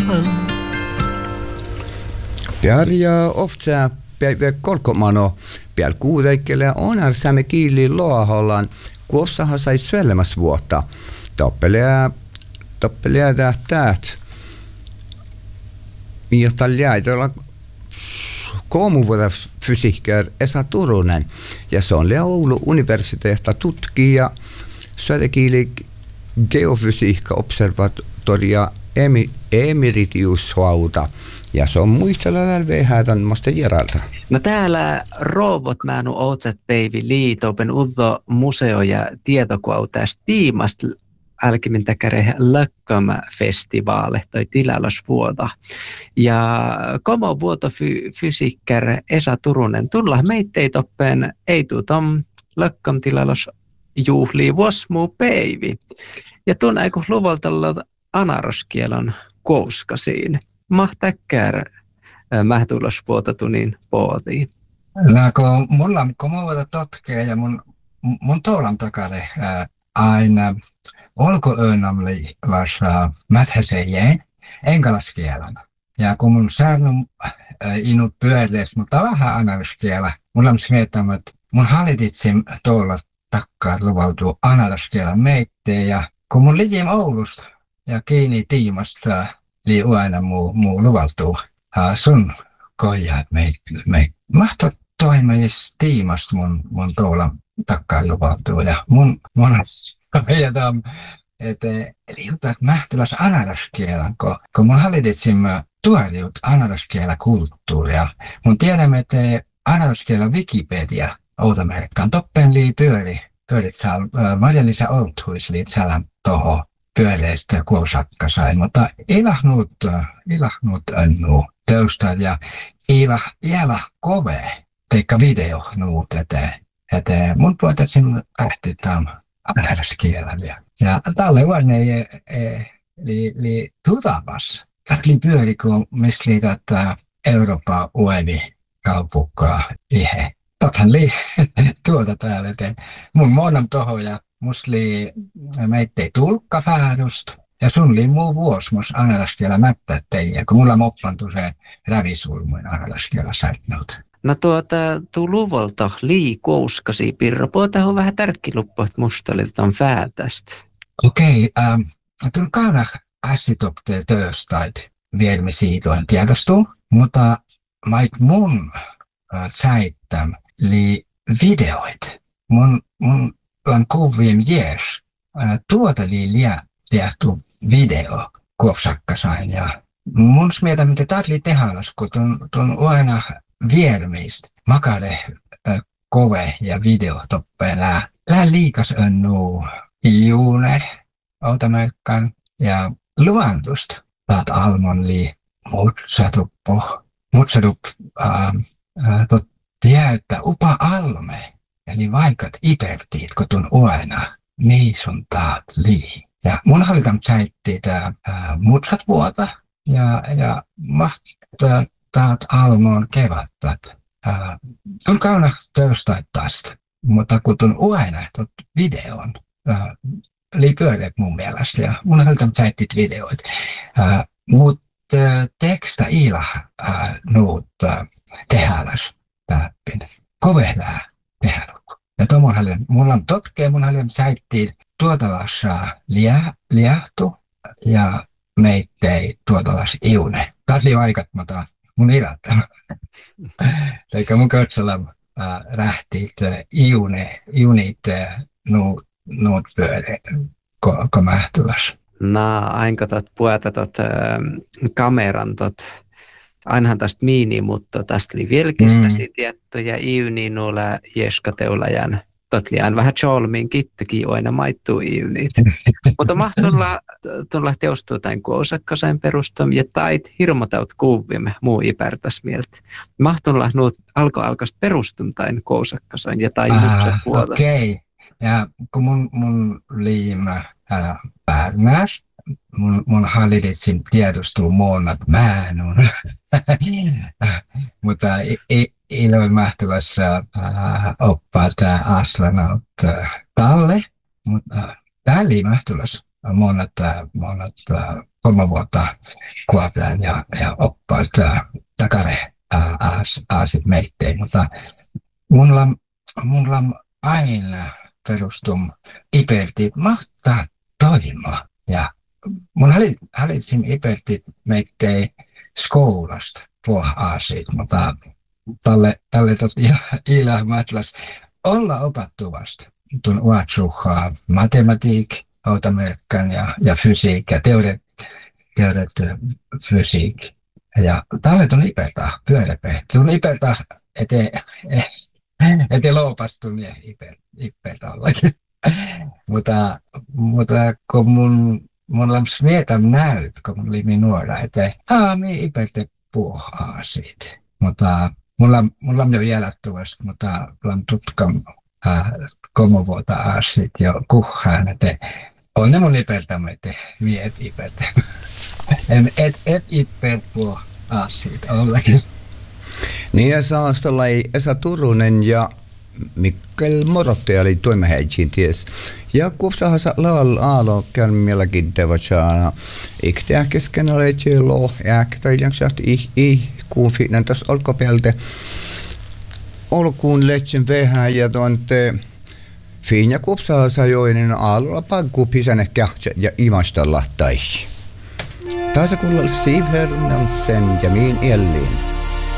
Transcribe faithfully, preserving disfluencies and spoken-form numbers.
fall. Pärjää oftsa päivä kolkomano piel kuudeikelle onar saamme kiili loahollaan kuossahan sai svellemas vuotta. Toppelea toppelea täht. Jota jäidellä kouluvuoden fysiikkär Esa Turunen ja se on Oulun universiteetta tutkija strategiili geofysiikka observatoria emeritiushauta ja se on muistella vähän musta järältä. No täällä robot mänu otsat päivi liitopen uddo museo ja tietokuautas tiimasta älkimin täkäre Lökkam festivaale toi tilalosvuota. Ja komo vuoto fy, fysiikkär Esa Turunen tulla meittei toppen ei tuu tom Lökkam tilalos juhlii vuosmuu päivi. Ja tuon aiku luvolta anaroskielon kouskasiin. Mahtäkkär mähtulosvuota tunin pootiin. No kun mulla on komo vuoto totkea ja mun, mun toulan takare ää, aina olkoönnamli lasa mäthäsejeen englanninkielän. Ja kun mun säännön äh, inut pyöreäs, mutta vähän analyskielä, mulla on smiettämät, mun hallititsin tuolla takkaan luvaltuu analyskielän meitteen. Ja kun mun liitin Oulusta ja kiinni tiimasta lii aina muu, muu luvaltuu äh, sun koja meit. meit. Mahto toimis tiimasta mun, mun tuolla takkaan luvaltuu ja mun, mun Veidetään, että liutat mähtyläs analaskielän, kun, kun mun hallitsimme tuoriut analaskielä kulttuuria. Mun tiedämme, että analaskielä Wikipedia Outomerkkaan toppen lii pyöri, pyörit saa, äh, Marja-Liisa Olthuis liit sälän toho pyöreistä kuosakkasain, mutta ilahnut, ilahnut annu teustat ja ilah, ilah kove, teikka video nuut eteen. Että mun puhutaan ähti tämän analaskielä. Ja tälle vuonna ei li, li tutavas. Tätli pyöri, kun missä li tätä Euroopan uevi kaupukkaa ihe. Tothan li tuota täällä. Että mun monam toho ja mus li meittei tulkka fäädusta. Ja sun li muu vuosi mus analaskielä mättä teijä, kun mulla moppantu se rävisulmuin analaskielä säilynyt. No tuota, tuu luvolta lii kouskasi, Pirro. Puhutaan on vähän tärkkiluppu, että musta oli tämän fäätästä. Okei, okay, ähm, tuon kaunah ässitoptee tööstait vielmi siitoin tietostuu, mutta mait mun äh, säittäm li videoit. Mun, mun lan kuvim jees. Äh, tuota li liä liähtu video kuofsakkasain ja mun smietä, mitä taas li tehalas, kun tuon, tuon aina viermeistä makare äh, kove ja video toppeen lää. Lää liikas önnu iune Outomerkkaan ja luvantusta. Päät almon lii mutsatuppo. Mutsatup äh, äh, tot tiedä upa alme. Eli vaikat ipertiit, kun tun uena miisun taat lii. Ja mun hallitam säitti tää äh, mutsat vuota ja, ja maht äh, taat almoon kevätpät. Äh, tun kauna töystait tästä, mutta kun tun uena tot videon, äh, oli pyöreät mun mielestä ja mun hallitam säittit videoit. Äh, mut äh, teksta ila äh, nuut äh, tehäläs pääppin. Kovehlää tehäluk. Ja to mun hallitam, mulla on totkee, mun hallitam säittiin tuotalassa liä, liähtu ja meittei tuotalas iune. Taas lii vaikat, mutta mun ilättänyt. Eikä mun katsolam äh, rähtiit äh, iune, iunit äh, nuut, nuut pyöreät ko, ko mähtyläs. No, aina tot puhuta tot äh, kameran tot, ainahan tästä miini, mutta tästä oli vilkistäsi mm. tiettyjä iuni nuolla jeskateulajan. Totli aina vähän cholmin kittekin aina maittuu iunit. Mutta mahtulla tuolla teostuu tämän kuosakkasain perustum ja tait hirmotaut kuvimme muu ipertäs mieltä. Mahtulla nuut alko alkaista perustum tämän kuosakkasain ja tait mutsat vuotas. Okei. Okay. Ja kun mun, mun liimä ää, Pärnäs, mun, mun hallitsin tiedostuu muonnat määnun. Mutta iloin mähtyvässä oppaa tämä astronaut Talle. Mutta täällä mähtyvässä muonnat, muonnat kolme vuotta kuotaan ja, ja oppaat takare aasit meitteen, mutta mulla, mulla aina perustum ipeltit mahtaa toimaa. Ja mun hallitsin ipeltit meitteen skoulasta puh aasit, mutta tälle, tälle tot ilä matlas olla opattuvasta. Tuon uatsuhaa matematiik, automerkkan ja, ja fysiik ja teoret, teoret fysiik. Ja tälle tuon ipeltä pyöräpehti. Tuon ipeltä ete, ete loopastun ja ipeltä ollakin. mutta, mutta kun mun, mun lams mietam näyt, kun mun oli nuora, että haa, mi ipeltä puhaa siitä. Mutta mulla, mulla on jo jäljattuvasti, mutta mulla on tutkam äh, kolme vuotta aasit jo kuhaan, että on ne mun ipeltämme, että mi et ipeltä. et et ipeltä puhaa aasit ollakin. Niin ja saastalla ei Esa Turunen ja Mikkel Morottaja oli toimehäitsiin ties. Ja kuusahasa laal aalo käyn mielläkin tevatsana. Ikteä kesken ole tjelo, äktä iljaksahti ih ih kuun fiinan tässä olkopelte. Olkuun letsin vehä ja tuonte fiin ja kuusahasa joinen aalolla pankku pisänne kähtsä ja imastalla tai. Taas kuulla Siv Hermansen ja Miin Elliin.